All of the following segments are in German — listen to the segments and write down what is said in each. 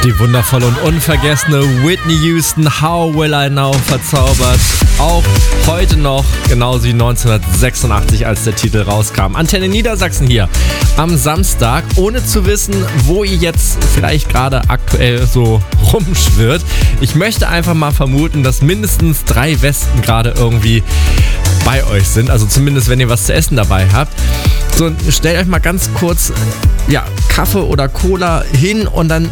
Die wundervolle und unvergessene Whitney Houston, How Will I Know, verzaubert. Auch heute noch, genauso wie 1986, als der Titel rauskam. Antenne Niedersachsen hier am Samstag, ohne zu wissen, wo ihr jetzt vielleicht gerade aktuell so rumschwirrt. Ich möchte einfach mal vermuten, dass mindestens 3 Wespen gerade irgendwie bei euch sind. Also zumindest, wenn ihr was zu essen dabei habt. So, stellt euch mal ganz kurz Kaffee oder Cola hin und dann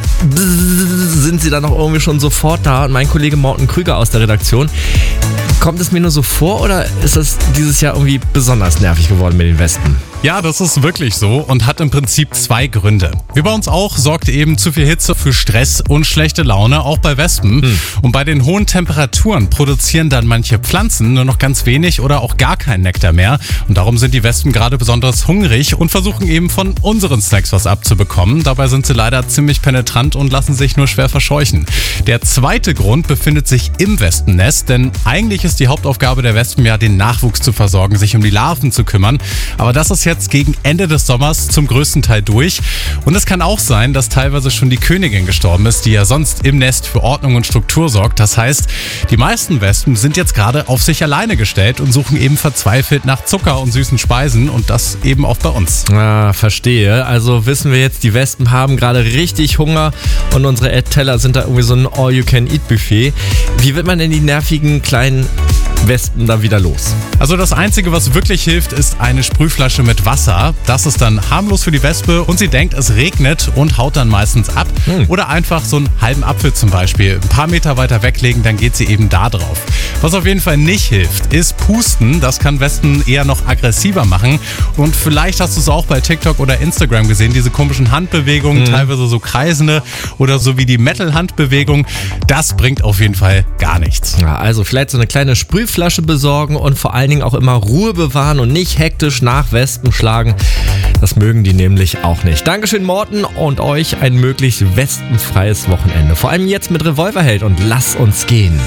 sind sie dann auch irgendwie schon sofort da. Und mein Kollege Morten Krüger aus der Redaktion, kommt es mir nur so vor oder ist es dieses Jahr irgendwie besonders nervig geworden mit den Wespen? Ja, das ist wirklich so und hat im Prinzip 2 Gründe. Wie bei uns auch sorgt eben zu viel Hitze für Stress und schlechte Laune, auch bei Wespen. Und bei den hohen Temperaturen produzieren dann manche Pflanzen nur noch ganz wenig oder auch gar keinen Nektar mehr. Und darum sind die Wespen gerade besonders hungrig und versuchen eben von unseren Snacks was abzubekommen. Dabei sind sie leider ziemlich penetrant und lassen sich nur schwer verscheuchen. Der zweite Grund befindet sich im Wespennest, denn eigentlich ist die Hauptaufgabe der Wespen ja, den Nachwuchs zu versorgen, sich um die Larven zu kümmern. Aber das ist jetzt gegen Ende des Sommers zum größten Teil durch. Und es kann auch sein, dass teilweise schon die Königin gestorben ist, die ja sonst im Nest für Ordnung und Struktur sorgt. Das heißt, die meisten Wespen sind jetzt gerade auf sich alleine gestellt und suchen eben verzweifelt nach Zucker und süßen Speisen und das eben auch bei uns. Ah, verstehe. Also wissen wir jetzt, die Wespen haben gerade richtig Hunger und unsere Teller sind da irgendwie so ein All-You-Can-Eat-Buffet. Wie wird man denn die nervigen kleinen Wespen dann wieder los? Also das Einzige, was wirklich hilft, ist eine Sprühflasche mit Wasser. Das ist dann harmlos für die Wespe und sie denkt, es regnet und haut dann meistens ab. Oder einfach so einen halben Apfel zum Beispiel ein paar Meter weiter weglegen, dann geht sie eben da drauf. Was auf jeden Fall nicht hilft, ist Pusten. Das kann Wespen eher noch aggressiver machen. Und vielleicht hast du es auch bei TikTok oder Instagram gesehen, diese komischen Handbewegungen, teilweise so kreisende oder so wie die Metal-Handbewegung. Das bringt auf jeden Fall gar nichts. Ja, also vielleicht so eine kleine Sprühflasche besorgen und vor allen Dingen auch immer Ruhe bewahren und nicht hektisch nach Wespen schlagen. Das mögen die nämlich auch nicht. Dankeschön, Morten, und euch ein möglichst wespenfreies Wochenende. Vor allem jetzt mit Revolverheld und Lass uns gehen.